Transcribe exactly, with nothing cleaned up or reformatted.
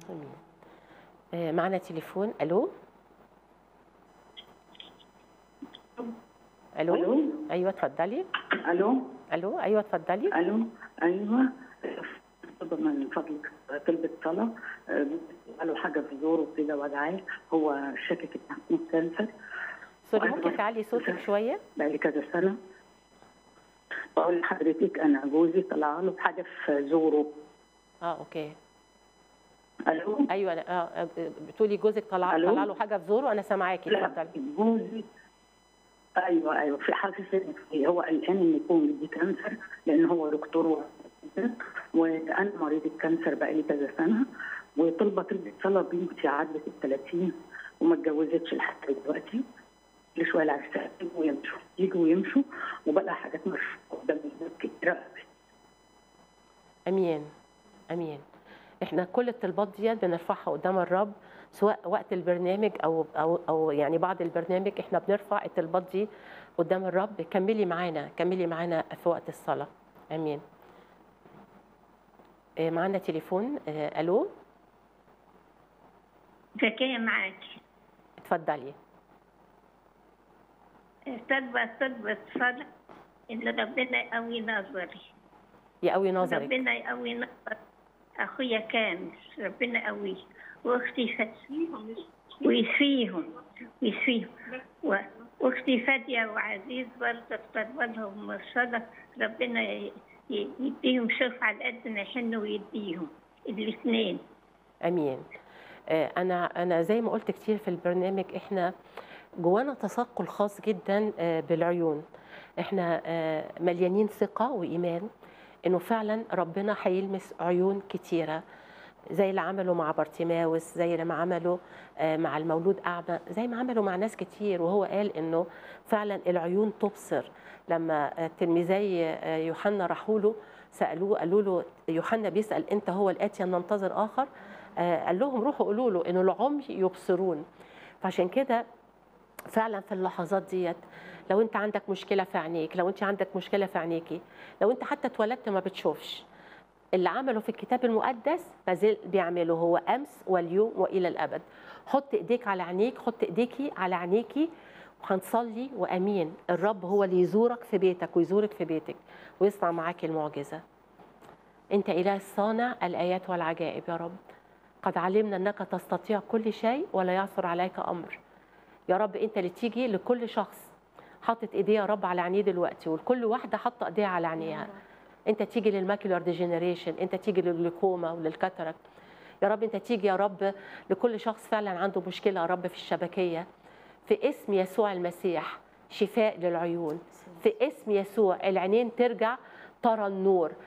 امين. آه، معنا تليفون. الو الو الو ايوه اتفضلي. الو الو ايوه اتفضلي. الو ايوه طب من فضلك طلبة صلاة. قالوا حاجة في زوره وكده وجعاه، هو شاكك انه كانسر. سوري ممكن تعلي صوتك شويه؟ بقالي كذا سنة. بقول لحضرتك انا جوزي طلع له حاجة في زوره. اه اوكي. الو ايوه اه آه، بتقولي جوزك طلع ألو؟ طلع له حاجه في زوره، انا سامعاكي لا اتفضلي. جوزي ايوه ايوه في حاسس ان في- هو قلقان ان يكون بدي كانسر، لان هو دكتور و- وانا مريض الكانسر بقالي كذا سنه، وطلبه طلبه صلاه بنتي عدت ال ثلاثين وما اتجوزتش لحد دلوقتي. كل شويه العرسان يجوا ويمشوا يجوا ويمشوا، وبقى حاجات مرفوعه قدام الناس كتير قوي. امين امين. احنا كل الطلبات ديت بنرفعها قدام الرب، سواء وقت البرنامج او او او يعني بعد البرنامج احنا بنرفع الطلبات دي قدام الرب. كملي معانا كملي معانا في وقت الصلاه. امين. آه، معانا تليفون. آه، الو زكية معاكي. اتفضلي. طلبة طلبة صلاة إن ربنا يقوي نظري. يقوي نظرك. ربنا يقوي نظر أخويا كان ربنا يقويه، وأختي فاتيهم ويشفيهم ويشفيهم، و- وأختي فادية وعزيز برضه طلبة لهم الصلاة، ربنا ي- ي- يديهم شوف على قد ما يحنوا ويديهم الاثنين. امين. آه، انا انا زي ما قلت كتير في البرنامج، احنا جوانا تثقل خاص جدا آه، بالعيون. احنا آه، مليانين ثقه وايمان انه فعلا ربنا هيلمس عيون كتيره، زي اللي عمله مع بارتيماوس، زي ما عمله آه، مع المولود اعمى، زي ما عمله مع ناس كتير. وهو قال انه فعلا العيون تبصر. لما آه، تلميذي آه، يوحنا راحوا له سالوه، قالوا له يوحنا بيسال انت هو الاتي ام ننتظر اخر؟ آه، قال لهم روحوا قولوا له انه العمي يبصرون. فعشان كده فعلا في اللحظات ديت، لو انت عندك مشكله في عينيك، لو انت عندك مشكله في عينيكي، لو انت حتى اتولدت ما بتشوفش، اللي عمله في الكتاب المقدس ما زال بيعمله، هو امس واليوم والى الابد. حط ايديك على عينيك، حط ايديكي على عينيكي، وهنصلي. وامين الرب هو اللي يزورك في بيتك ويزورك في بيتك ويصنع معاك المعجزه. انت اله الصانع الايات والعجائب يا رب. قد علمنا انك تستطيع كل شيء ولا يعثر عليك امر. يا رب انت اللي تيجي لكل شخص حاطط ايديه يا رب على عينيه دلوقتي، وكل واحده حاطه ايديها على عينيها. انت تيجي للماكيولار ديجنريشن، انت تيجي للجلوكوما وللكاتاراكت. يا رب انت تيجي يا رب لكل شخص فعلا عنده مشكله يا رب في الشبكيه. في اسم يسوع المسيح شفاء للعيون. في اسم يسوع العينين ترجع ترى النور،